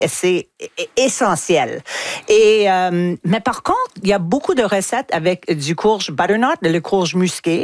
c'est essentiel. Et mais par contre, il y a beaucoup de recettes avec du courge butternut, le courge musqué,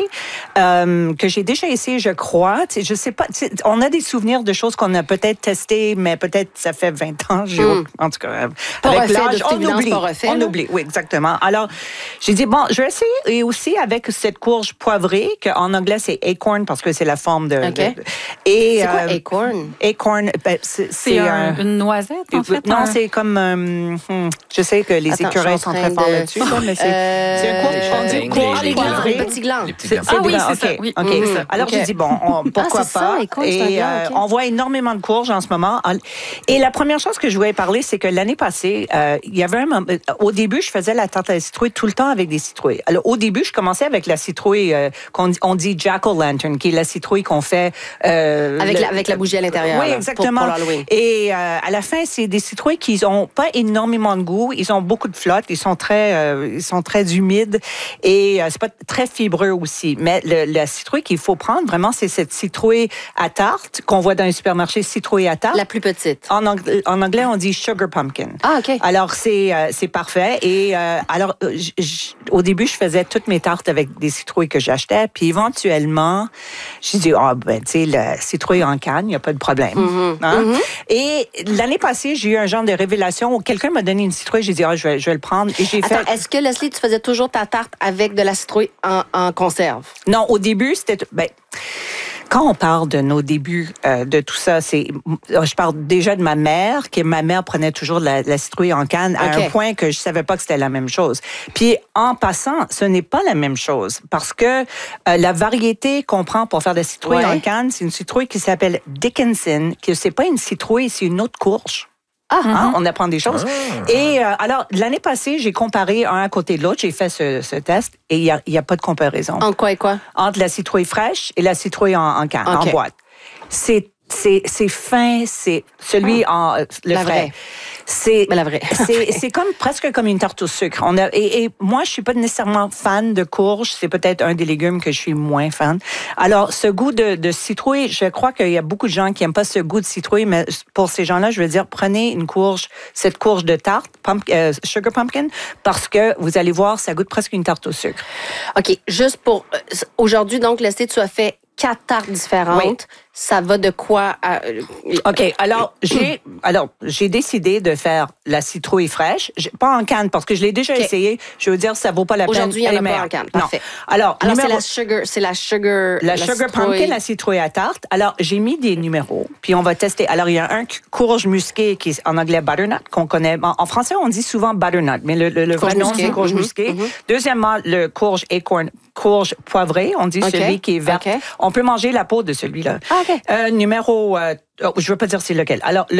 que j'ai déjà essayé, je crois. Je sais pas. On a des souvenirs de choses qu'on a peut-être testées, mais peut-être ça fait 20 ans. En tout cas, avec l'âge, on oublie. Oui, exactement. Alors, j'ai dit bon, je vais essayer. Et aussi avec cette courge poivrée, qu'en anglais c'est acorn parce que c'est la forme de. Okay. Et c'est quoi acorn? Acorn, c'est une noisette. En fait, non, c'est comme... je sais que les écureuils sont très forts là-dessus, mais c'est un courge. Les petits glands. Oui, c'est ça. Oui. Okay. Alors, j'ai dit, bon, pourquoi pas? Et on voit énormément de courges en ce moment. Et la première chose que je voulais parler, c'est que l'année passée, il y avait au début, je faisais la tarte à la citrouille tout le temps avec des citrouilles. Alors, au début, je commençais avec la citrouille qu'on dit jack-o'-lantern, qui est la citrouille qu'on fait... avec la bougie à l'intérieur. Oui, exactement. Pour l'Halloween. Et à la fin, c'est des citrouilles qui n'ont pas énormément de goût. Ils ont beaucoup de flotte. Ils sont très humides. Et c'est pas très fibreux aussi. Mais la citrouille qu'il faut prendre, vraiment, c'est cette citrouille à tarte qu'on voit dans les supermarchés, citrouille à tarte. La plus petite. En anglais, on dit sugar pumpkin. Ah, OK. Alors, c'est parfait. Et alors, au début, je faisais toutes mes tartes avec des citrouilles que j'achetais. Puis éventuellement, j'ai dit, tu sais, la citrouille en canne, il n'y a pas de problème. Et l'année passée, j'ai eu un genre de révélation où quelqu'un m'a donné une citrouille. J'ai dit, je vais le prendre. Et j'ai fait... Est-ce que, Leslie, tu faisais toujours ta tarte avec de la citrouille en conserve? Non, au début, c'était... Quand on parle de nos débuts de tout ça, je parle déjà de ma mère, que ma mère prenait toujours la citrouille en canne à un point que je savais pas que c'était la même chose. Puis en passant, ce n'est pas la même chose parce que la variété qu'on prend pour faire de la citrouille en canne, c'est une citrouille qui s'appelle Dickinson, que c'est pas une citrouille, c'est une autre courge. On apprend des choses. Et alors, l'année passée, j'ai comparé un à côté de l'autre. J'ai fait ce test et il y a pas de comparaison. Entre quoi et quoi? Entre la citrouille fraîche et la citrouille en canne, en boîte. C'est fin, c'est celui le la frais. Vraie. C'est la vraie. c'est comme presque comme une tarte au sucre. Et moi, je suis pas nécessairement fan de courge. C'est peut-être un des légumes que je suis moins fan. Alors, ce goût de citrouille, je crois qu'il y a beaucoup de gens qui aiment pas ce goût de citrouille, mais pour ces gens-là, je veux dire, prenez cette courge de tarte, sugar pumpkin, parce que vous allez voir, ça goûte presque une tarte au sucre. OK. Juste pour aujourd'hui, donc, Leslie, tu as fait 4 tartes différentes. Oui. Ça va de quoi à... OK. Alors, j'ai décidé de faire la citrouille fraîche. Pas en canne, parce que je l'ai déjà essayé. Je veux dire, ça vaut pas la peine. Aujourd'hui, il n'y en a pas en canne. Parfait. Alors c'est la sugar... La sugar pumpkin, la citrouille à tarte. Alors, j'ai mis des numéros, puis on va tester. Alors, il y a un courge musqué qui est en anglais butternut, qu'on connaît. En français, on dit souvent butternut, mais le vrai nom, c'est courge musqué. Deuxièmement, le courge acorn, courge poivrée, on dit celui qui est vert. On peut manger la peau de celui-là. Numéro... je veux pas dire c'est lequel. Alors, un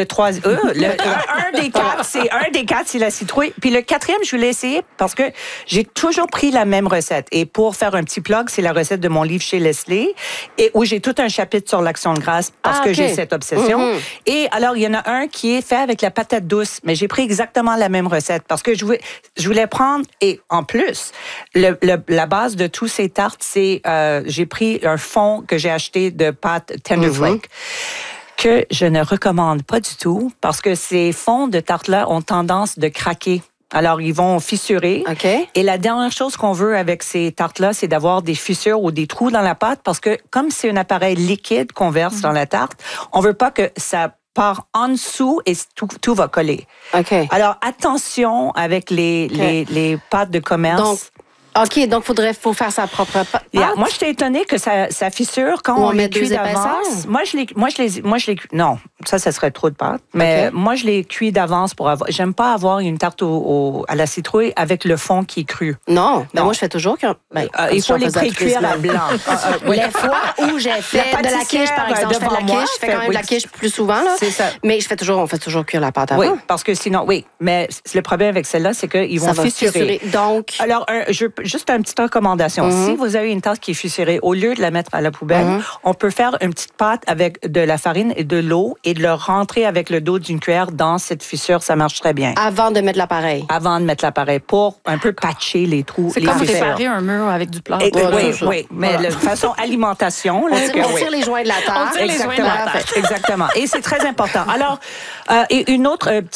des quatre, c'est la citrouille. Puis le quatrième, je voulais essayer parce que j'ai toujours pris la même recette. Et pour faire un petit plug, c'est la recette de mon livre chez Leslie, et où j'ai tout un chapitre sur l'action de grâce parce que j'ai cette obsession. Et alors, il y en a un qui est fait avec la patate douce, mais j'ai pris exactement la même recette parce que je voulais prendre, et en plus, la base de tous ces tartes, c'est j'ai pris un fond que j'ai acheté de pâte Tender Flake, que je ne recommande pas du tout parce que ces fonds de tarte-là ont tendance de craquer. Alors, ils vont fissurer. Et la dernière chose qu'on veut avec ces tartes-là, c'est d'avoir des fissures ou des trous dans la pâte parce que comme c'est un appareil liquide qu'on verse dans la tarte, on veut pas que ça part en dessous et tout va coller. Alors, attention avec les pâtes de commerce. OK, donc faut faire sa propre pâte. Moi, j'étais étonnée que ça fissure quand on les cuit d'avance. Moi, je les non, ça serait trop de pâte. Mais moi, je les cuis d'avance pour avoir. J'aime pas avoir une tarte à la citrouille avec le fond qui est cru. Non. Moi, je fais toujours il faut les pré-cuire à blanc. Les fois où j'ai fait de la quiche, par exemple, je fais de la quiche, je fais quand même de la quiche plus souvent là. C'est ça. Mais on fait toujours cuire la pâte avant. Oui, parce que sinon, mais le problème avec celle-là, c'est qu'ils vont fissurer. Donc, alors, juste une petite recommandation. Si vous avez une tasse qui est fissurée, au lieu de la mettre à la poubelle, on peut faire une petite pâte avec de la farine et de l'eau et de le rentrer avec le dos d'une cuillère dans cette fissure. Ça marche très bien. Avant de mettre l'appareil. Avant de mettre l'appareil pour un peu patcher les trous. C'est comme réparer un mur avec du plâtre. Oui, mais de façon alimentation. On tire les joints de la terre. Exactement. Et c'est très important. Alors, et une autre